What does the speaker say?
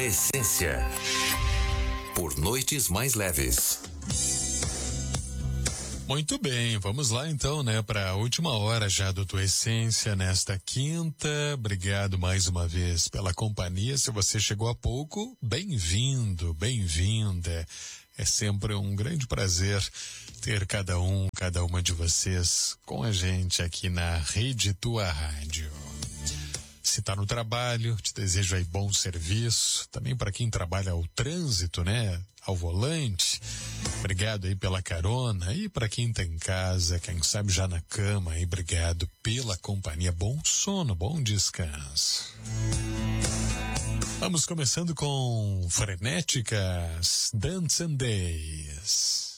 Essência. Por noites mais leves. Muito bem, vamos lá então, né, para a última hora já do Tua Essência nesta quinta. Obrigado mais uma vez pela companhia. Se você chegou há pouco, bem-vindo, bem-vinda. É sempre um grande prazer ter cada uma de vocês com a gente aqui na Rede Tua Rádio. Se tá no trabalho, te desejo aí bom serviço. Também para quem trabalha ao trânsito, né? Ao volante. Obrigado aí pela carona. E para quem tá em casa, quem sabe já na cama aí, obrigado pela companhia. Bom sono, bom descanso. Vamos começando com Frenéticas, Dance and Days.